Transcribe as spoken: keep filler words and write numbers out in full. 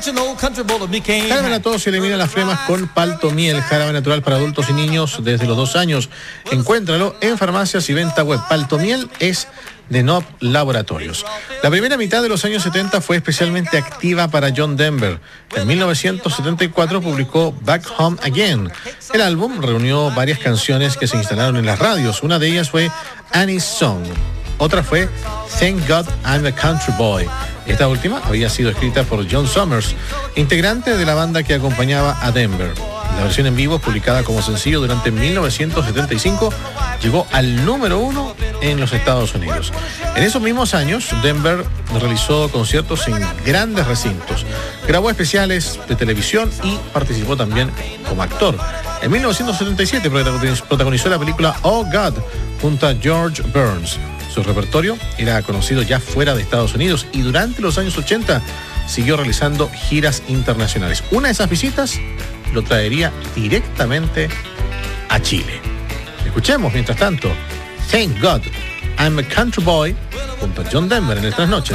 Jarabe a todos se elimina las flemas con Palto Miel, jarabe natural para adultos y niños desde los dos años. Encuéntralo en farmacias y venta web. Palto Miel es de N O P Laboratorios. La primera mitad de los años setenta fue especialmente activa para John Denver. En mil novecientos setenta y cuatro publicó Back Home Again. El álbum reunió varias canciones que se instalaron en las radios. Una de ellas fue Annie's Song. Otra fue Thank God I'm a Country Boy. Esta última había sido escrita por John Summers, integrante de la banda que acompañaba a Denver. La versión en vivo, publicada como sencillo durante mil novecientos setenta y cinco, llegó al número uno en los Estados Unidos. En esos mismos años, Denver realizó conciertos en grandes recintos, grabó especiales de televisión y participó también como actor. En mil novecientos setenta y siete protagonizó la película Oh God junto a George Burns. Su repertorio era conocido ya fuera de Estados Unidos y durante los años ochenta siguió realizando giras internacionales. Una de esas visitas lo traería directamente a Chile. Escuchemos, mientras tanto, Thank God I'm a Country Boy junto a John Denver en el Trasnoche.